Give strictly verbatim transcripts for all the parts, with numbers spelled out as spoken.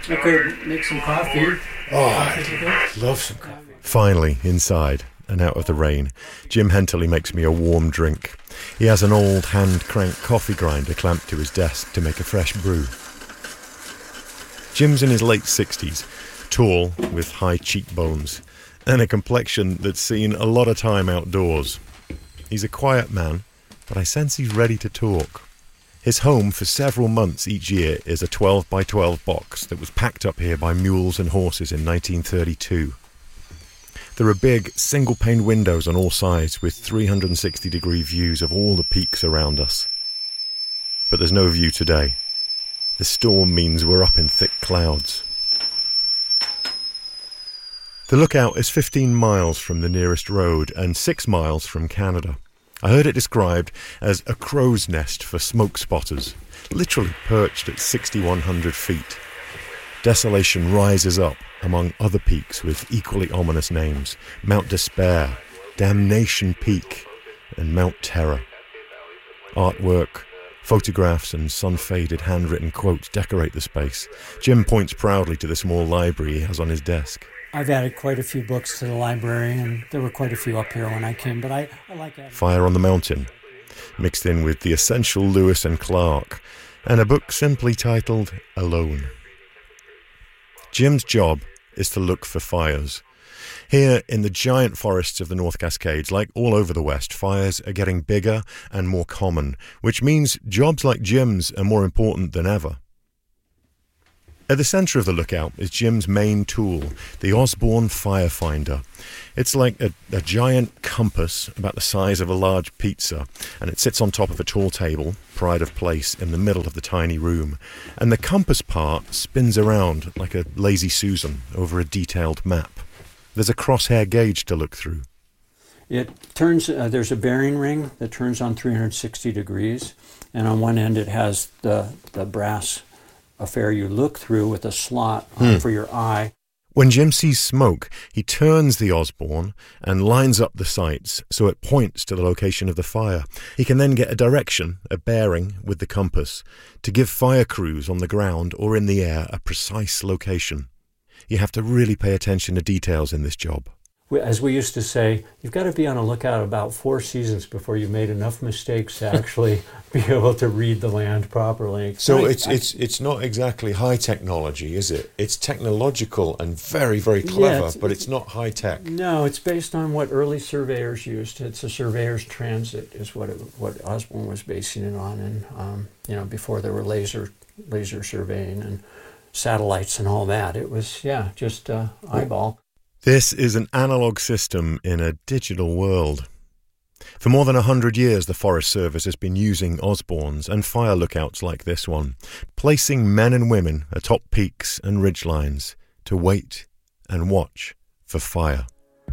I could make some coffee. Oh, I love some coffee. Finally, inside and out of the rain, Jim Henterly makes me a warm drink. He has an old hand-crank coffee grinder clamped to his desk to make a fresh brew. Jim's in his late sixties, tall, with high cheekbones, and a complexion that's seen a lot of time outdoors. He's a quiet man, but I sense he's ready to talk. His home for several months each year is a twelve by twelve box that was packed up here by mules and horses in nineteen thirty-two. There are big, single-pane windows on all sides with three hundred sixty degree views of all the peaks around us. But there's no view today. The storm means we're up in thick clouds. The lookout is fifteen miles from the nearest road and six miles from Canada. I heard it described as a crow's nest for smoke spotters, literally perched at sixty-one hundred feet. Desolation rises up among other peaks with equally ominous names: Mount Despair, Damnation Peak, and Mount Terror. Artwork, photographs and sun-faded handwritten quotes decorate the space. Jim points proudly to the small library he has on his desk. I've added quite a few books to the library, and there were quite a few up here when I came, but I, I like it. Fire on the Mountain, mixed in with The Essential Lewis and Clark, and a book simply titled Alone. Jim's job is to look for fires. Here in the giant forests of the North Cascades, like all over the West, fires are getting bigger and more common, which means jobs like Jim's are more important than ever. At the centre of the lookout is Jim's main tool, the Osborne Firefinder. It's like a, a giant compass about the size of a large pizza, and it sits on top of a tall table, pride of place, in the middle of the tiny room. And the compass part spins around like a lazy Susan over a detailed map. There's a crosshair gauge to look through. It turns, uh, there's a bearing ring that turns on three hundred sixty degrees, and on one end it has the, the brass affair you look through with a slot hmm. for your eye. When Jim sees smoke, he turns the Osborne and lines up the sights so it points to the location of the fire. He can then get a direction, a bearing, with the compass to give fire crews on the ground or in the air a precise location. You have to really pay attention to details in this job. As we used to say, you've got to be on a lookout about four seasons before you've made enough mistakes to actually be able to read the land properly. So I, it's I, it's it's not exactly high technology, is it? It's technological and very, very clever, yeah, it's, but it's not high tech. No, it's based on what early surveyors used. It's a surveyor's transit is what it, what Osborne was basing it on, and um, you know, before there were laser laser surveying and satellites and all that. It was yeah, just uh, eyeball. This is an analog system in a digital world. For more than a hundred years, the Forest Service has been using Osbornes and fire lookouts like this one, placing men and women atop peaks and ridgelines to wait and watch for fire.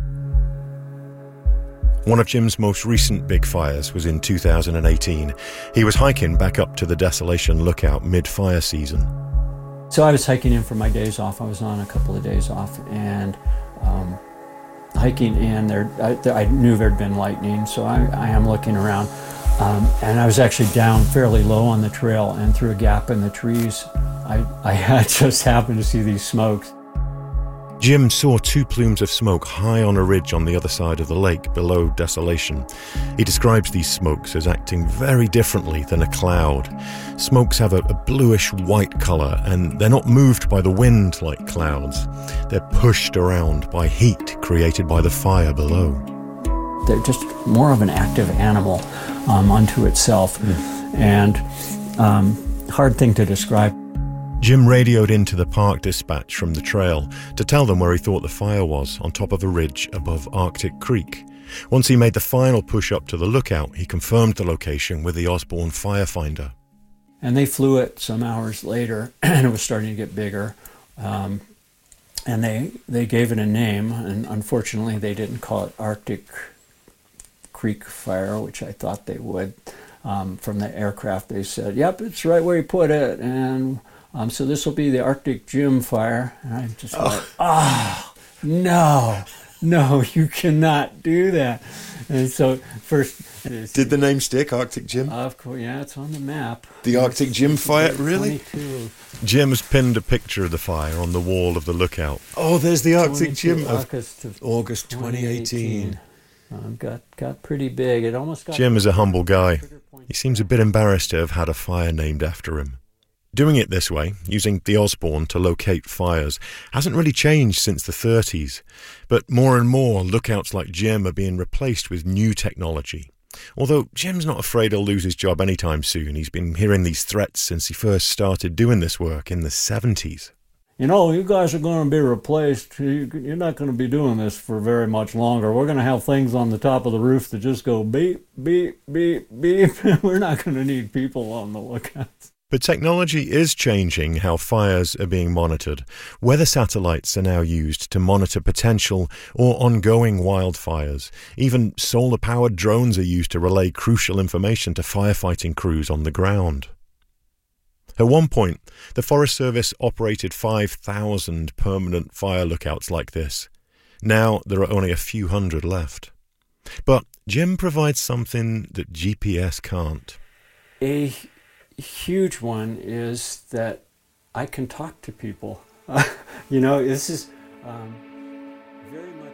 One of Jim's most recent big fires was in two thousand eighteen. He was hiking back up to the Desolation Lookout mid-fire season. So I was hiking in for my days off. I was on a couple of days off, and Um, hiking in there, I, I knew there'd been lightning, so I, I am looking around. Um, and I was actually down fairly low on the trail, and through a gap in the trees, I, I had just happened to see these smokes. Jim saw two plumes of smoke high on a ridge on the other side of the lake below Desolation. He describes these smokes as acting very differently than a cloud. Smokes have a, a bluish-white colour, and they're not moved by the wind like clouds. They're pushed around by heat created by the fire below. They're just more of an active animal um, unto itself, mm. and um, hard thing to describe. Jim radioed into the park dispatch from the trail to tell them where he thought the fire was, on top of a ridge above Arctic Creek. Once he made the final push up to the lookout, he confirmed the location with the Osborne Firefinder. And they flew it some hours later, and it was starting to get bigger. Um, and they, they gave it a name, and unfortunately they didn't call it Arctic Creek Fire, which I thought they would. Um, from the aircraft, they said, yep, it's right where you put it, and Um, so this will be the Arctic Jim fire. And I just oh. went, oh, no, no, you cannot do that. And so first... Did the name stick, Arctic Jim? Of course, yeah, it's on the map. The Arctic Jim fire, really? twenty-two. Jim's pinned a picture of the fire on the wall of the lookout. Oh, there's the Arctic Jim of August, of August twenty eighteen. Um, got, got pretty big. It almost got... Jim is a humble guy. He seems a bit embarrassed to have had a fire named after him. Doing it this way, using the Osborne to locate fires, hasn't really changed since the thirties. But more and more, lookouts like Jim are being replaced with new technology. Although Jim's not afraid he'll lose his job anytime soon. He's been hearing these threats since he first started doing this work in the seventies. You know, you guys are going to be replaced. You're not going to be doing this for very much longer. We're going to have things on the top of the roof that just go beep, beep, beep, beep. We're not going to need people on the lookouts. But technology is changing how fires are being monitored. Weather satellites are now used to monitor potential or ongoing wildfires. Even solar-powered drones are used to relay crucial information to firefighting crews on the ground. At one point, the Forest Service operated five thousand permanent fire lookouts like this. Now there are only a few hundred left. But Jim provides something that G P S can't. A huge one is that I can talk to people. you know, this is um, very much...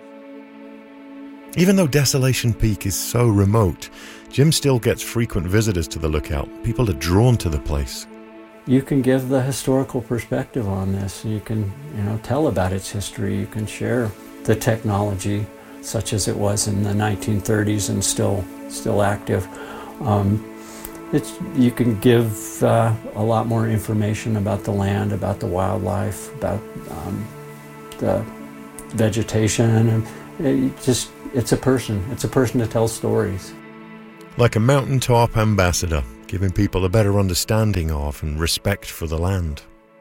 Even though Desolation Peak is so remote, Jim still gets frequent visitors to the lookout. People are drawn to the place. You can give the historical perspective on this. You can, you know, tell about its history. You can share the technology, such as it was in the nineteen thirties and still still active. Um, It's, you can give uh, a lot more information about the land, about the wildlife, about um, the vegetation, and it just, it's a person. It's a person to tell stories. Like a mountaintop ambassador, giving people a better understanding of and respect for the land.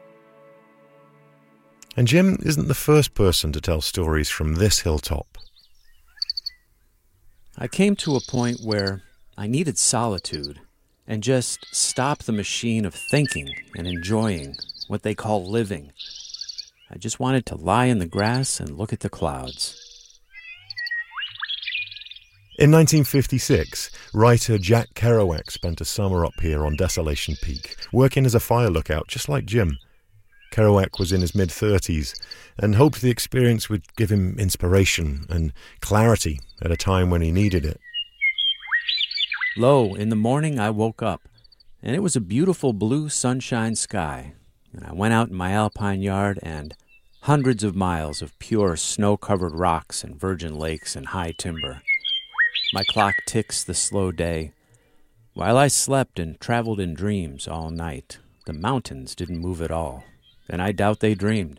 And Jim isn't the first person to tell stories from this hilltop. I came to a point where I needed solitude and just stop the machine of thinking and enjoying what they call living. I just wanted to lie in the grass and look at the clouds. In nineteen fifty-six, writer Jack Kerouac spent a summer up here on Desolation Peak, working as a fire lookout just like Jim. Kerouac was in his mid-thirties and hoped the experience would give him inspiration and clarity at a time when he needed it. Lo, in the morning I woke up, and it was a beautiful blue sunshine sky, and I went out in my alpine yard, and hundreds of miles of pure snow-covered rocks and virgin lakes and high timber. My clock ticks the slow day. While I slept and traveled in dreams all night, the mountains didn't move at all, and I doubt they dreamed.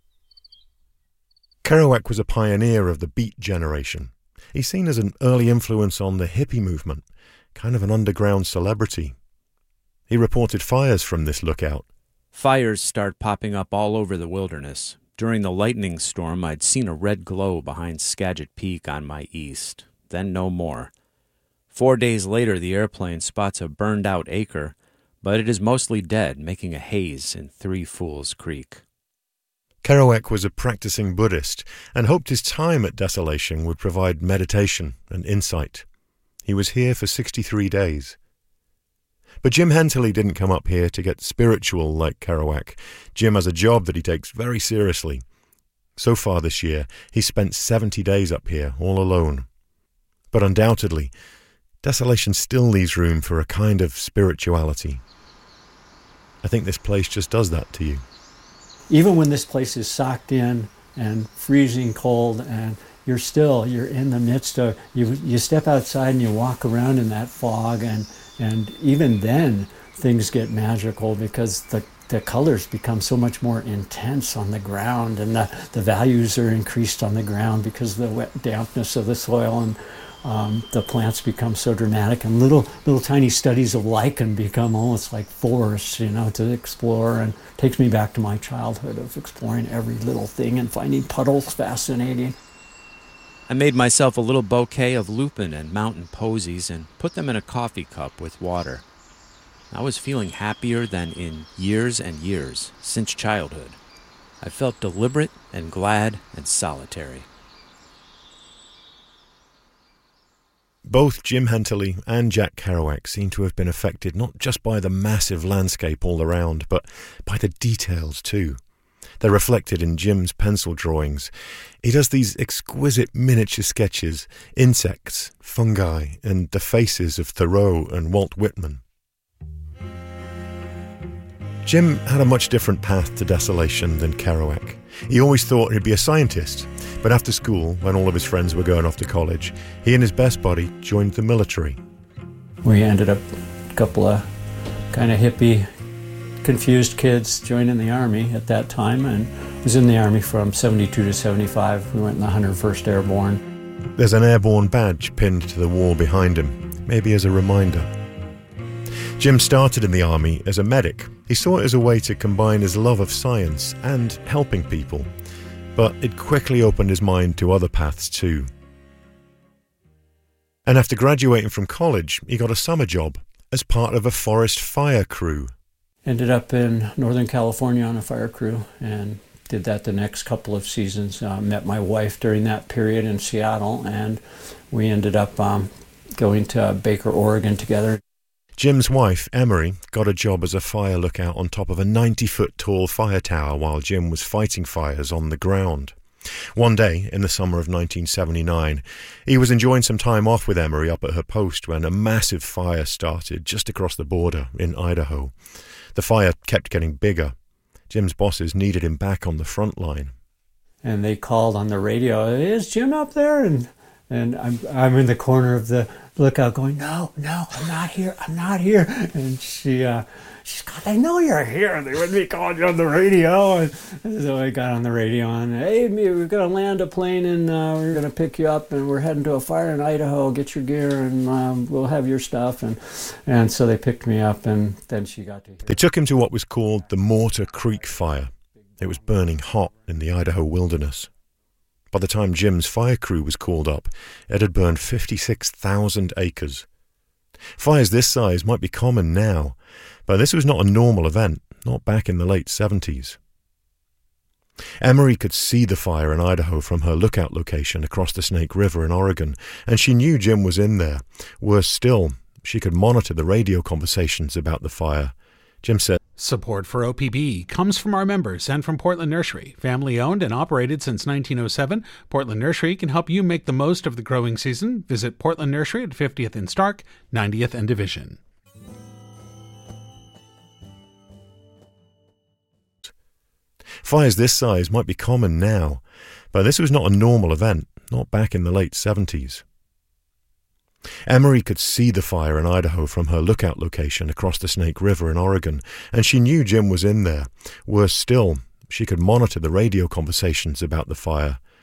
Kerouac was a pioneer of the Beat generation. He's seen as an early influence on the hippie movement, kind of an underground celebrity. He reported fires from this lookout. Fires start popping up all over the wilderness. During the lightning storm, I'd seen a red glow behind Skagit Peak on my east, then no more. Four days later, the airplane spots a burned-out acre, but it is mostly dead, making a haze in Three Fools Creek. Kerouac was a practicing Buddhist and hoped his time at Desolation would provide meditation and insight. He was here for sixty-three days. But Jim Henterly didn't come up here to get spiritual like Kerouac. Jim has a job that he takes very seriously. So far this year, he's spent seventy days up here, all alone. But undoubtedly, Desolation still leaves room for a kind of spirituality. I think this place just does that to you. Even when this place is socked in and freezing cold, and you're still, you're in the midst of, you you step outside and you walk around in that fog, and and even then things get magical because the, the colors become so much more intense on the ground, and the, the values are increased on the ground because of the wet dampness of the soil, and um, the plants become so dramatic, and little little tiny studies of lichen become almost like forests, you know, to explore, and takes me back to my childhood of exploring every little thing and finding puddles fascinating. I made myself a little bouquet of lupin and mountain posies and put them in a coffee cup with water. I was feeling happier than in years and years, since childhood. I felt deliberate and glad and solitary. Both Jim Henterly and Jack Kerouac seem to have been affected not just by the massive landscape all around, but by the details too. They're reflected in Jim's pencil drawings. He does these exquisite miniature sketches, insects, fungi, and the faces of Thoreau and Walt Whitman. Jim had a much different path to desolation than Kerouac. He always thought he'd be a scientist, but after school, when all of his friends were going off to college, he and his best buddy joined the military. We ended up a couple of kind of hippie, confused kids joining the Army at that time, and was in the Army from seventy-two to seventy-five. We went in the one hundred first Airborne. There's an airborne badge pinned to the wall behind him, maybe as a reminder. Jim started in the Army as a medic. He saw it as a way to combine his love of science and helping people, but it quickly opened his mind to other paths too. And after graduating from college, he got a summer job as part of a forest fire crew. Ended up in Northern California on a fire crew and did that the next couple of seasons. Uh, met my wife during that period in Seattle, and we ended up um, going to Baker, Oregon together. Jim's wife, Emery, got a job as a fire lookout on top of a ninety-foot tall fire tower while Jim was fighting fires on the ground. One day, in the summer of nineteen seventy-nine, he was enjoying some time off with Emery up at her post when a massive fire started just across the border in Idaho. The fire kept getting bigger. Jim's bosses needed him back on the front line. And they called on the radio, "Is Jim up there?" And and I'm I'm in the corner of the lookout going, "No, no, I'm not here, I'm not here." And she, uh, she's, "God, they know you're here. They wouldn't be calling you on the radio." And, and so I got on the radio and, "Hey, we're going to land a plane and uh, we're going to pick you up and we're heading to a fire in Idaho. Get your gear and um, we'll have your stuff." And and so they picked me up, and then she got to hear. They took him to what was called the Mortar Creek Fire. It was burning hot in the Idaho wilderness. By the time Jim's fire crew was called up, it had burned fifty-six thousand acres. Fires this size might be common now, but this was not a normal event, not back in the late seventies. Emery could see the fire in Idaho from her lookout location across the Snake River in Oregon, and she knew Jim was in there. Worse still, she could monitor the radio conversations about the fire. Jim said, "Support for O P B comes from our members and from Portland Nursery. Family owned and operated since nineteen oh seven, Portland Nursery can help you make the most of the growing season. Visit Portland Nursery at fiftieth and Stark, ninetieth and Division." Fires this size might be common now, but this was not a normal event, not back in the late seventies. Emery could see the fire in Idaho from her lookout location across the Snake River in Oregon, and she knew Jim was in there. Worse still, she could monitor the radio conversations about the fire.